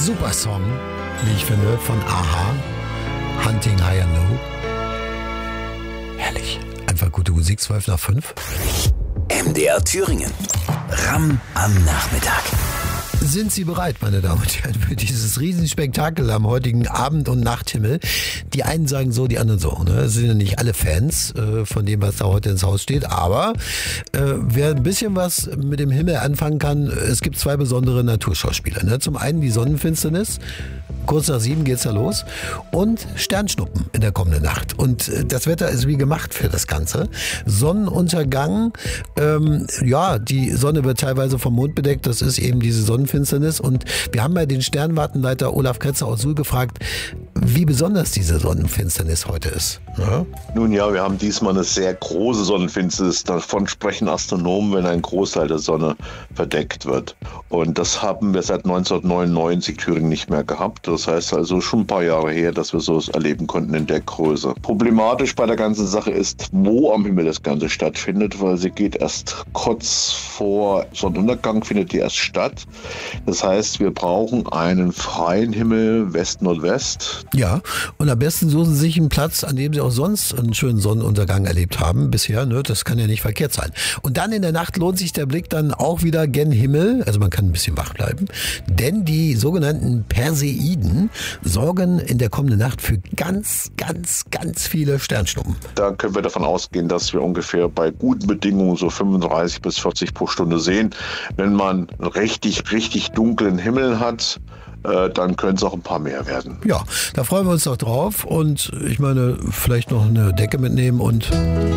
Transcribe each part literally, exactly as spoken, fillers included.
Super Song, wie ich finde, von A-ha. Hunting High and Low. Herrlich. Einfach gute Musik, zwölf nach fünf. M D R Thüringen. Ram am Nachmittag. Sind Sie bereit, meine Damen und Herren, für dieses Riesenspektakel am heutigen Abend- und Nachthimmel? Die einen sagen so, die anderen so. Ne? Es sind ja nicht alle Fans äh, von dem, was da heute ins Haus steht. Aber äh, wer ein bisschen was mit dem Himmel anfangen kann, es gibt zwei besondere Naturschauspieler. Ne? Zum einen die Sonnenfinsternis. Kurz nach sieben geht's da los. Und Sternschnuppen in der kommenden Nacht. Und äh, das Wetter ist wie gemacht für das Ganze. Sonnenuntergang. Ähm, ja, die Sonne wird teilweise vom Mond bedeckt. Das ist eben diese Sonnenfinsternis. Und wir haben bei den Sternwartenleiter Olaf Kretzer aus Suhl gefragt, wie besonders diese Sonnenfinsternis heute ist. Ja? Nun ja, wir haben diesmal eine sehr große Sonnenfinsternis. Davon sprechen Astronomen, wenn ein Großteil der Sonne verdeckt wird. Und das haben wir seit neunzehnhundertneunundneunzig Thüringen nicht mehr gehabt. Das heißt also schon ein paar Jahre her, dass wir sowas erleben konnten in der Größe. Problematisch bei der ganzen Sache ist, wo am Himmel das Ganze stattfindet, weil sie geht erst kurz vor Sonnenuntergang, findet die erst statt. Das heißt, wir brauchen einen freien Himmel West-Nordwest. Ja, und am besten suchen Sie sich einen Platz, an dem Sie auch sonst einen schönen Sonnenuntergang erlebt haben bisher. Ne? Das kann ja nicht verkehrt sein. Und dann in der Nacht lohnt sich der Blick dann auch wieder gen Himmel. Also man kann ein bisschen wach bleiben. Denn die sogenannten Perseiden sorgen in der kommenden Nacht für ganz, ganz, ganz viele Sternschnuppen. Da können wir davon ausgehen, dass wir ungefähr bei guten Bedingungen so fünfunddreißig bis vierzig pro Stunde sehen. Wenn man einen richtig, richtig dunklen Himmel hat, äh, dann können es auch ein paar mehr werden. Ja, da freuen wir uns doch drauf. Und ich meine, vielleicht noch eine Decke mitnehmen und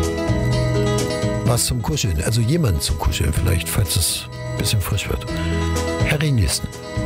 was zum Kuscheln. Also jemanden zum Kuscheln vielleicht, falls es ein bisschen frisch wird. Harry Nilsson.